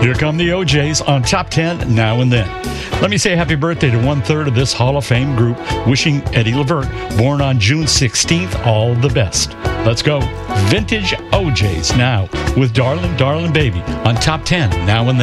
Here come the OJs on Top 10 Now and Then. Let me say happy birthday to one-third of this Hall of Fame group, wishing Eddie Levert, born on June 16th, all the best. Let's go. Vintage OJs now with Darling, Darling Baby on Top 10 Now and Then.